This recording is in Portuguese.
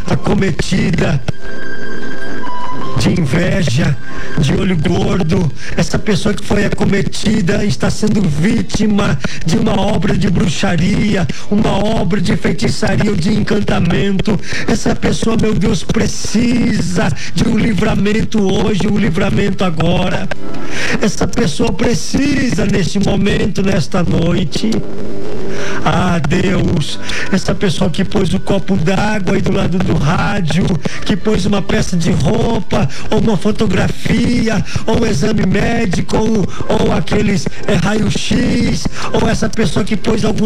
acometida de inveja, de olho gordo, essa pessoa que foi acometida está sendo vítima de uma obra de bruxaria, uma obra de feitiçaria ou de encantamento. Essa pessoa, meu Deus, precisa de um livramento hoje, um livramento agora. Essa pessoa precisa neste momento, nesta noite. Ah, Deus, essa pessoa que pôs o copo d'água aí do lado do rádio, que pôs uma peça de roupa, ou uma fotografia, ou um exame médico, ou aqueles raio-x, ou essa pessoa que pôs alguns